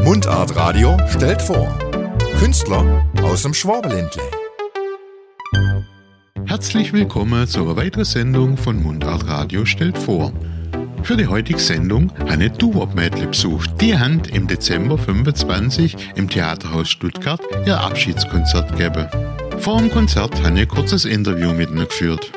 Mundart Radio stellt vor. Künstler aus dem Schwabenländle. Herzlich willkommen zu einer weiteren Sendung von Mundart Radio stellt vor. Für die heutige Sendung habe ich Doo-Wop-Mädle besucht. Die haben im Dezember 25 im Theaterhaus Stuttgart ihr Abschiedskonzert gegeben. Vor dem Konzert habe ich ein kurzes Interview mit ihnen geführt.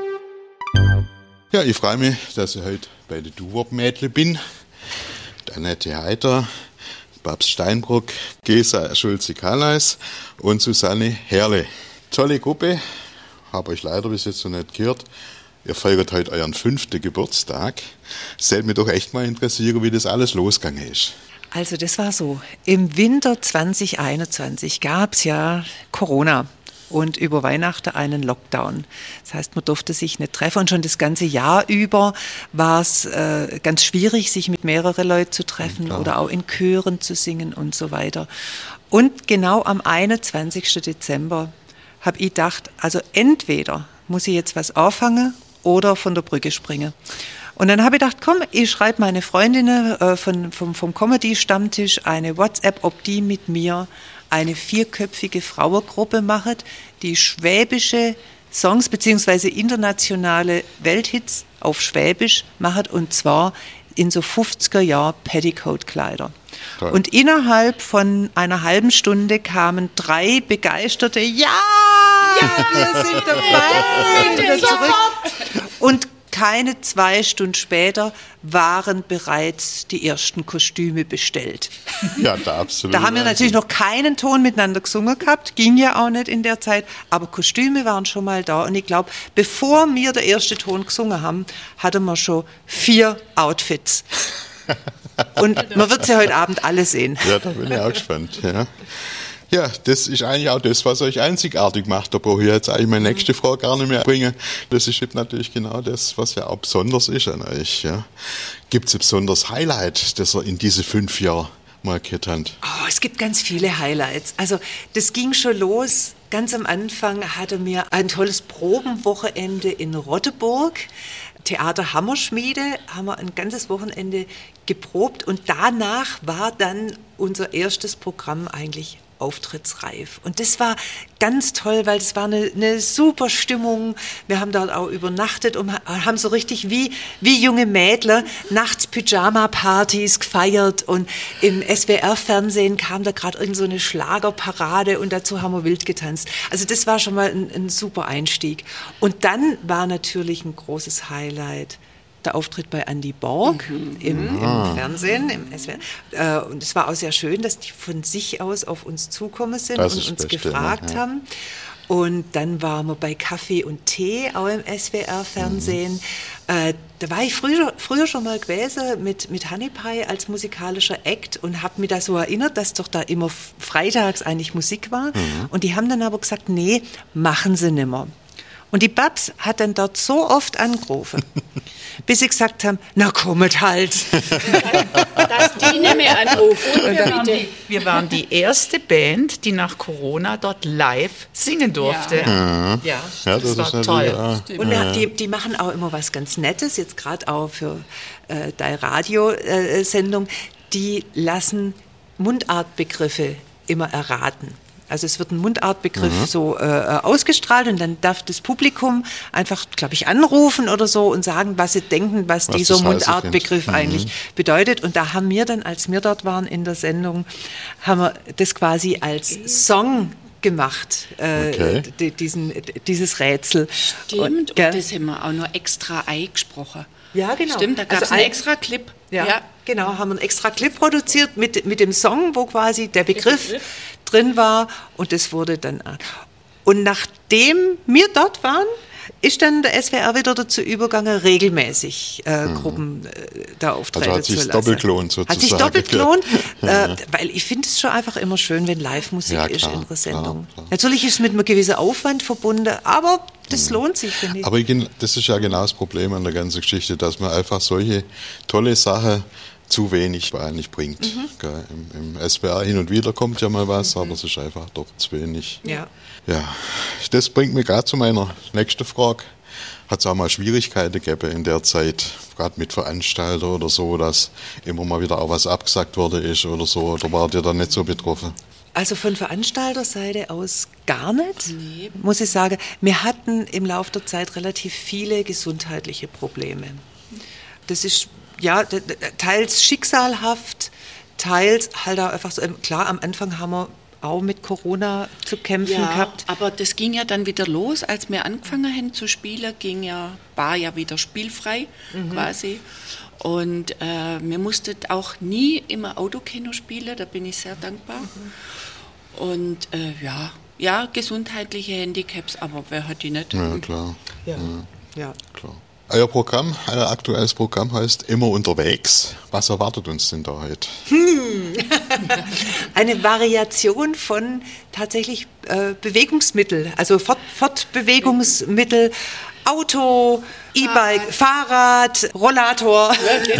Ja, ich freue mich, dass ich heute bei den Doo-Wop-Mädle bin. Annette Heiter, Babs Steinbruck, Gesa Schulze-Kalleis und Susanne Herle. Tolle Gruppe, habe ich leider bis jetzt noch nicht gehört. Ihr feiert heute euren 5. Geburtstag. Es sollte mich doch echt mal interessieren, wie das alles losgegangen ist. Also das war so, im Winter 2021 gab es ja Corona und über Weihnachten einen Lockdown. Das heißt, man durfte sich nicht treffen und schon das ganze Jahr über war es ganz schwierig, sich mit mehreren Leuten zu treffen oder auch in Chören zu singen und so weiter. Und genau am 21. Dezember habe ich gedacht, also entweder muss ich jetzt was anfangen oder von der Brücke springen. Und dann habe ich gedacht, komm, ich schreibe meine Freundinnen vom Comedy-Stammtisch eine WhatsApp, ob die mit mir eine 4-köpfige Frauengruppe machen, die schwäbische Songs bzw. internationale Welthits auf Schwäbisch macht und zwar in so 50er Jahr Petticoat-Kleider. Toll. Und innerhalb von einer halben Stunde kamen 3 begeisterte Ja, wir sind dabei, wieder zurück. Und keine 2 Stunden später waren bereits die ersten Kostüme bestellt. Ja, da absolut. Da haben wir natürlich noch keinen Ton miteinander gesungen gehabt, ging ja auch nicht in der Zeit, aber Kostüme waren schon mal da. Und ich glaube, bevor wir den ersten Ton gesungen haben, hatten wir schon 4 Outfits. Und man wird sie heute Abend alle sehen. Ja, da bin ich auch gespannt. Ja, das ist eigentlich auch das, was euch einzigartig macht. Da brauche ich jetzt eigentlich meine nächste Frage gar nicht mehr bringen. Das ist jetzt natürlich genau das, was ja auch besonders ist an euch. Ja. Gibt es ein besonderes Highlight, das ihr in diese 5 Jahren markiert habt? Oh, es gibt ganz viele Highlights. Also das ging schon los. Ganz am Anfang hatten wir ein tolles Probenwochenende in Rotteburg. Theater Hammerschmiede, haben wir ein ganzes Wochenende geprobt und danach war dann unser erstes Programm eigentlich auftrittsreif. Und das war ganz toll, weil es war eine super Stimmung. Wir haben dort auch übernachtet und haben so richtig wie junge Mädler nachts Pyjama-Partys gefeiert und im SWR-Fernsehen kam da gerade irgend so eine Schlagerparade und dazu haben wir wild getanzt. Also das war schon mal ein super Einstieg. Und dann war natürlich ein großes Highlight der Auftritt bei Andy Borg im Fernsehen, im SWR. Und es war auch sehr schön, dass die von sich aus auf uns zukommen sind und uns gefragt haben. Und dann waren wir bei Kaffee und Tee, auch im SWR-Fernsehen. Da war ich früher schon mal gewesen mit Honeypie als musikalischer Act und habe mich da so erinnert, dass doch da immer freitags eigentlich Musik war. Und die haben dann aber gesagt, nee, machen sie nimmer. Und die Babs hat dann dort so oft angerufen, bis sie gesagt haben, na kommet halt. Dass die nicht mehr anrufen. Wir waren die erste Band, die nach Corona dort live singen durfte. Ja, das war toll. Und die machen auch immer was ganz Nettes, jetzt gerade auch für deine Radiosendung. Die lassen Mundartbegriffe immer erraten. Also es wird ein Mundartbegriff so ausgestrahlt und dann darf das Publikum einfach, glaube ich, anrufen oder so und sagen, was sie denken, was dieser Mundartbegriff eigentlich bedeutet. Und da haben wir dann, als wir dort waren in der Sendung, haben wir das quasi als Song gemacht, dieses Rätsel. Stimmt, und das haben wir auch noch extra eingesprochen. Ja, genau. Stimmt, da gab es einen extra Clip. Ja, genau, haben einen extra Clip produziert mit dem Song, wo quasi der Begriff drin war und das wurde dann. Und nachdem wir dort waren, ist dann der SWR wieder dazu übergegangen, regelmäßig Gruppen da auftreten also hat zu lassen. Doppelt gelohnt sozusagen. Hat sich doppelt gelohnt, weil ich finde es schon einfach immer schön, wenn Live-Musik ist in der Sendung. Klar. Natürlich ist es mit einem gewissen Aufwand verbunden, aber das lohnt sich, finde ich. Aber das ist ja genau das Problem an der ganzen Geschichte, dass man einfach solche tolle Sachen zu wenig eigentlich bringt. Im SWR hin und wieder kommt ja mal was, aber es ist einfach doch zu wenig. Ja. Ja, das bringt mich gerade zu meiner nächsten Frage. Hat es auch mal Schwierigkeiten gegeben in der Zeit, gerade mit Veranstaltern oder so, dass immer mal wieder auch was abgesagt worden ist oder so? Oder wart ihr da nicht so betroffen? Also von Veranstalterseite aus gar nicht, muss ich sagen. Wir hatten im Laufe der Zeit relativ viele gesundheitliche Probleme. Das ist ja teils schicksalhaft, teils halt auch einfach so. Klar, am Anfang haben wir auch mit Corona zu kämpfen gehabt. Aber das ging ja dann wieder los, als wir angefangen haben zu spielen, war ja wieder spielfrei quasi. Und wir mussten auch nie im Autokino spielen, da bin ich sehr dankbar. Und gesundheitliche Handicaps, aber wer hat die nicht? Ja, klar. Ja. Klar. Euer Programm, euer aktuelles Programm heißt Immer unterwegs. Was erwartet uns denn da heute? Eine Variation von tatsächlich Bewegungsmittel, also Fortbewegungsmittel, Auto, E-Bike, Fahrrad, Rollator,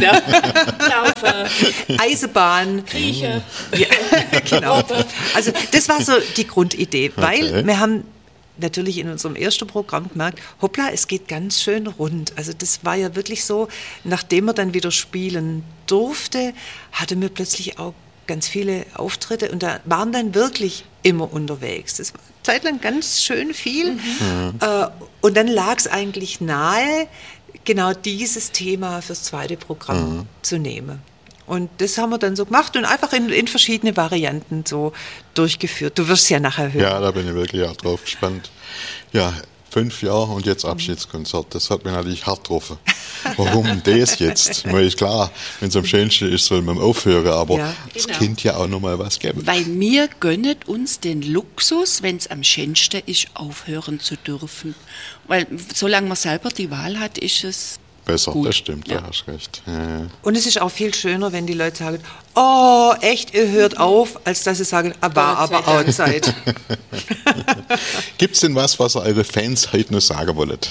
Laufen, Eisenbahn, Krieche, ja, genau. Also das war so die Grundidee, weil wir haben natürlich in unserem ersten Programm gemerkt, hoppla, es geht ganz schön rund. Also das war ja wirklich so, nachdem wir dann wieder spielen durfte, hatten wir plötzlich auch ganz viele Auftritte und da waren dann wirklich immer unterwegs. Das war zeitlang ganz schön viel. Und dann lag es eigentlich nahe, genau dieses Thema fürs zweite Programm zu nehmen. Und das haben wir dann so gemacht und einfach in verschiedene Varianten so durchgeführt. Du wirst es ja nachher hören. Ja, da bin ich wirklich auch drauf gespannt. Ja, 5 Jahre und jetzt Abschiedskonzert. Das hat mich natürlich hart getroffen. Warum das jetzt? Mir ist klar, wenn es am schönsten ist, soll man aufhören, aber es könnte ja auch noch mal was geben. Weil wir gönnen uns den Luxus, wenn es am schönsten ist, aufhören zu dürfen. Weil solange man selber die Wahl hat, ist es besser, gut. Das stimmt, da hast recht. Ja. Und es ist auch viel schöner, wenn die Leute sagen, oh, echt, ihr hört auf, als dass sie sagen, war aber auch Zeit. Gibt es denn was ihr eure Fans heute noch sagen wollt?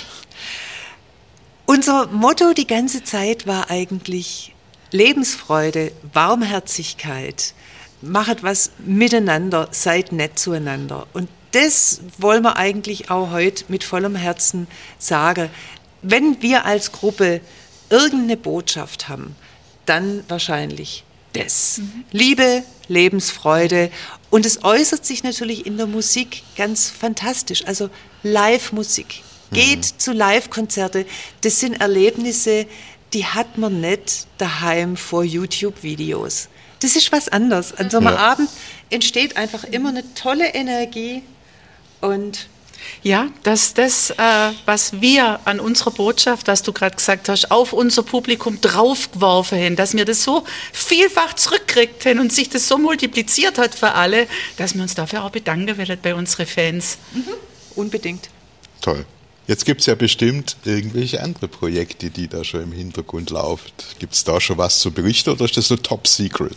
Unser Motto die ganze Zeit war eigentlich Lebensfreude, Warmherzigkeit, machet was miteinander, seid nett zueinander. Und das wollen wir eigentlich auch heute mit vollem Herzen sagen. Wenn wir als Gruppe irgendeine Botschaft haben, dann wahrscheinlich das. Liebe, Lebensfreude. Und es äußert sich natürlich in der Musik ganz fantastisch. Also Live-Musik. Geht zu Live-Konzerte. Das sind Erlebnisse, die hat man nicht daheim vor YouTube-Videos. Das ist was anderes. An so einem Abend entsteht einfach immer eine tolle Energie und ja, dass das, was wir an unserer Botschaft, was du gerade gesagt hast, auf unser Publikum draufgeworfen haben, dass wir das so vielfach zurückgekriegt haben und sich das so multipliziert hat für alle, dass wir uns dafür auch bedanken wollen bei unseren Fans. Unbedingt. Toll. Jetzt gibt es ja bestimmt irgendwelche andere Projekte, die da schon im Hintergrund laufen. Gibt es da schon was zu berichten oder ist das so top secret?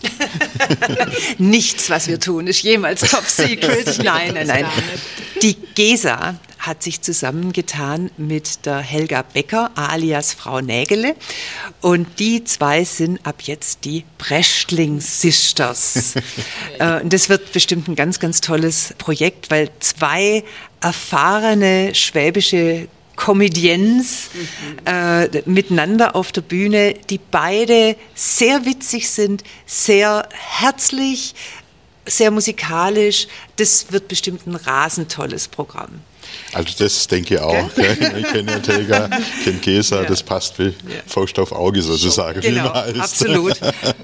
Nichts, was wir tun, ist jemals top secret. Nein. Die GESA hat sich zusammengetan mit der Helga Becker, alias Frau Nägele. Und die zwei sind ab jetzt die Brechtling-Sisters. Und das wird bestimmt ein ganz, ganz tolles Projekt, weil zwei erfahrene schwäbische Comedians miteinander auf der Bühne, die beide sehr witzig sind, sehr herzlich, sehr musikalisch. Das wird bestimmt ein rasend tolles Programm. Also das denke ich auch. Ich kenne ja Helga, kenne GESA, das passt wie Faust auf Auge sozusagen. Genau, absolut.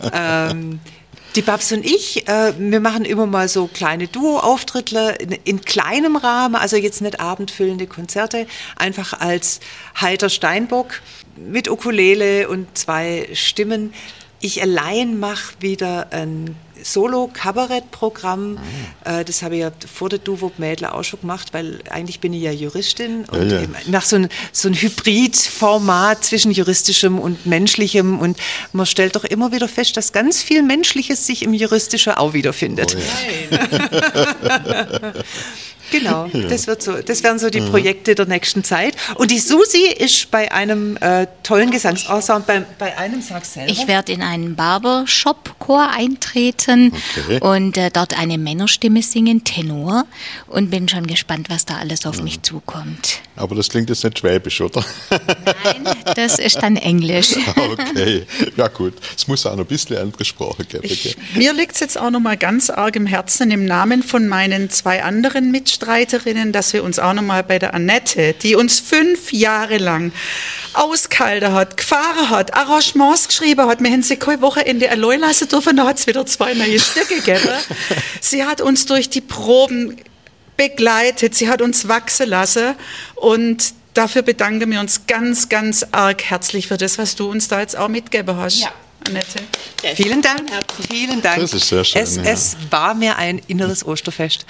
Die Babs und ich, wir machen immer mal so kleine Duo-Auftritte in kleinem Rahmen, also jetzt nicht abendfüllende Konzerte, einfach als Heiter Steinbock mit Ukulele und 2 Stimmen. Ich allein mache wieder ein Solo-Kabarett-Programm. Das habe ich ja vor der Duwop-Mädle auch schon gemacht, weil eigentlich bin ich ja Juristin und ich mache so ein Hybrid-Format zwischen juristischem und menschlichem und man stellt doch immer wieder fest, dass ganz viel Menschliches sich im Juristischen auch wiederfindet. Oh ja. Genau, das werden so die Projekte der nächsten Zeit. Und die Susi ist bei einem tollen Gesangsensemble, bei einem, sag selber. Ich werde in einen Barbershop Chor eintreten Okay. und dort eine Männerstimme singen, Tenor. Und bin schon gespannt, was da alles auf mich zukommt. Aber das klingt jetzt nicht schwäbisch, oder? Nein, das ist dann Englisch. Okay, ja gut. Es muss auch noch ein bisschen andere Sprache geben. Gell? Mir liegt es jetzt auch noch mal ganz arg im Herzen, im Namen von meinen 2 anderen Mitstreiterinnen, dass wir uns auch noch mal bei der Annette, die uns 5 Jahre lang ausgehalten hat, gefahren hat, Arrangements geschrieben hat, wir haben sie kein Wochenende allein lassen dürfen, da hat es wieder 2 neue Stücke gegeben. Sie hat uns durch die Proben begleitet, sie hat uns wachsen lassen und dafür bedanken wir uns ganz, ganz arg herzlich für das, was du uns da jetzt auch mitgegeben hast, Ja. Annette. Vielen Dank, vielen Dank. Das ist sehr schön, Es war mir ein inneres Osterfest.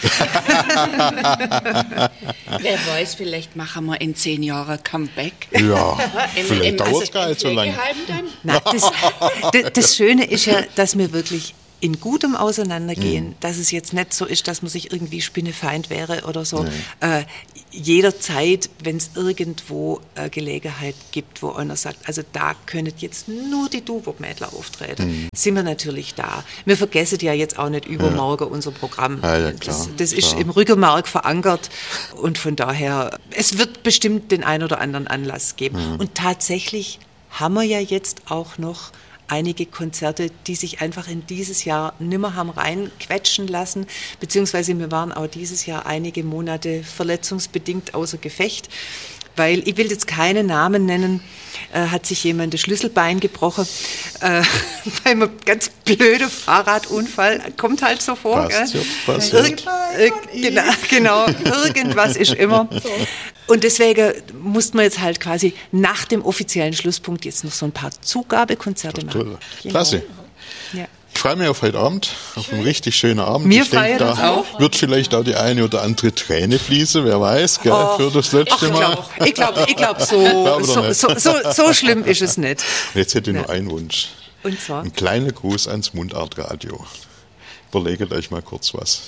Wer weiß, vielleicht machen wir in 10 Jahren Comeback. Ja, vielleicht dauert es gar nicht so lange. Dann. Na, das Schöne ist ja, dass wir wirklich in gutem Auseinandergehen, dass es jetzt nicht so ist, dass man sich irgendwie spinnefeind wäre oder so. Jederzeit, wenn es irgendwo Gelegenheit gibt, wo einer sagt, also da können jetzt nur die Doo-Wop-Mädler auftreten, sind wir natürlich da. Wir vergessen ja jetzt auch nicht übermorgen unser Programm. Ja, klar, Das ist klar. im Rückenmark verankert und von daher, es wird bestimmt den ein oder anderen Anlass geben. Und tatsächlich haben wir ja jetzt auch noch einige Konzerte, die sich einfach in dieses Jahr nimmer haben reinquetschen lassen, beziehungsweise wir waren auch dieses Jahr einige Monate verletzungsbedingt außer Gefecht, weil, ich will jetzt keine Namen nennen, hat sich jemand das Schlüsselbein gebrochen, bei einem ganz blöden Fahrradunfall, kommt halt so vor. Passt, gell? ja, passiert. Genau, irgendwas ist immer. Und deswegen mussten wir jetzt halt quasi nach dem offiziellen Schlusspunkt jetzt noch so ein paar Zugabekonzerte machen. Toll. Klasse. Ja. Ich freue mich auf heute Abend, auf einen richtig schönen Abend. Wir ich denke, freuen uns da auch. wird vielleicht auch die eine oder andere Träne fließen, wer weiß, gell, für das letzte Mal. Ich glaube, Glaub doch nicht. so schlimm ist es nicht. Und jetzt hätte ich noch einen Wunsch. Und zwar? Ein kleiner Gruß ans Mundartradio. Überlegt euch mal kurz was.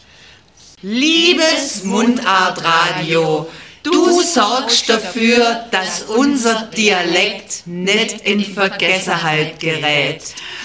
Liebes Mundartradio, du sorgst dafür, dass unser Dialekt nicht in Vergessenheit gerät.